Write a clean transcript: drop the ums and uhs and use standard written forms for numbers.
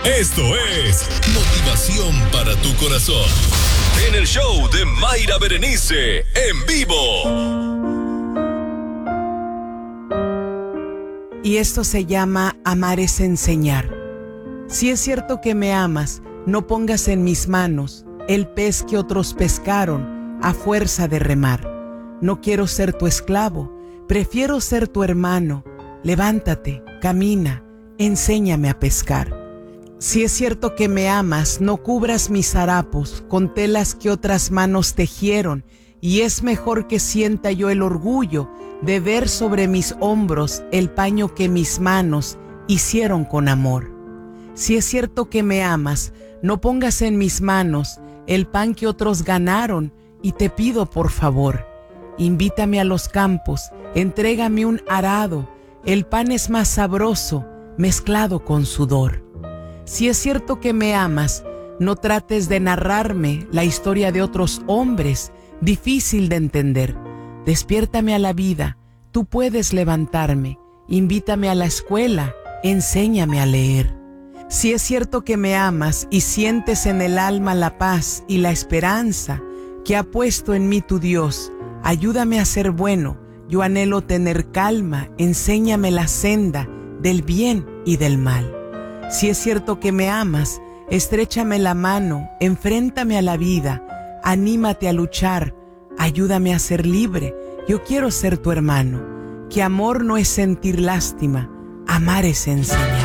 Esto es motivación para tu corazón. En el show de Mayra Berenice, en vivo. Y esto se llama amar es enseñar. Si es cierto que me amas, no pongas en mis manos el pez que otros pescaron a fuerza de remar. No quiero ser tu esclavo, prefiero ser tu hermano. Levántate, camina, enséñame a pescar. Si es cierto que me amas, no cubras mis harapos con telas que otras manos tejieron, y es mejor que sienta yo el orgullo de ver sobre mis hombros el paño que mis manos hicieron con amor. Si es cierto que me amas, no pongas en mis manos el pan que otros ganaron, y te pido por favor, invítame a los campos, entrégame un arado, el pan es más sabroso mezclado con sudor. Si es cierto que me amas, no trates de narrarme la historia de otros hombres, difícil de entender. Despiértame a la vida, tú puedes levantarme, invítame a la escuela, enséñame a leer. Si es cierto que me amas y sientes en el alma la paz y la esperanza que ha puesto en mí tu Dios, ayúdame a ser bueno, yo anhelo tener calma, enséñame la senda del bien y del mal. Si es cierto que me amas, estréchame la mano, enfréntame a la vida, anímate a luchar, ayúdame a ser libre, yo quiero ser tu hermano. Que amor no es sentir lástima, amar es enseñar.